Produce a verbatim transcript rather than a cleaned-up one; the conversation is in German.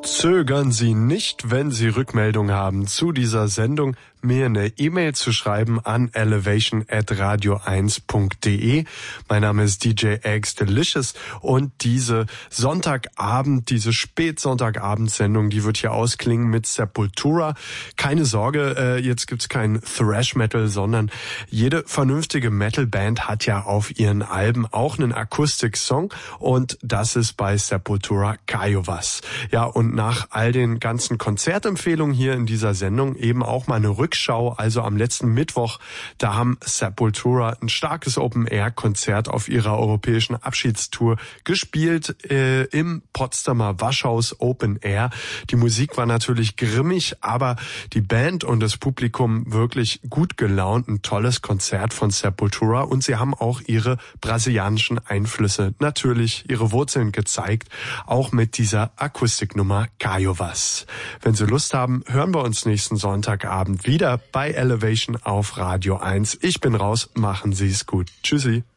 Zögern Sie nicht, wenn Sie Rückmeldung haben zu dieser Sendung, mir eine E-Mail zu schreiben an elevation at radio eins punkt de. Mein Name ist D J Eggs Delicious und diese Sonntagabend, diese Spätsonntagabend-Sendung, die wird hier ausklingen mit Sepultura. Keine Sorge, äh, jetzt gibt's kein Thrash-Metal, sondern jede vernünftige Metal-Band hat ja auf ihren Alben auch einen Akustik-Song und das ist bei Sepultura Kaiowas. Ja, und nach all den ganzen Konzertempfehlungen hier in dieser Sendung eben auch mal eine Rückschau. Also am letzten Mittwoch, da haben Sepultura ein starkes Open-Air-Konzert auf ihrer europäischen Abschiedstour gespielt äh, im Potsdamer Waschhaus Open Air. Die Musik war natürlich grimmig, aber die Band und das Publikum wirklich gut gelaunt. Ein tolles Konzert von Sepultura und sie haben auch ihre brasilianischen Einflüsse, natürlich ihre Wurzeln gezeigt, auch mit dieser Akustiknummer Kaiowas. Wenn Sie Lust haben, hören wir uns nächsten Sonntagabend wieder bei Elevation auf Radio eins. Ich bin raus, machen Sie es gut. Tschüssi.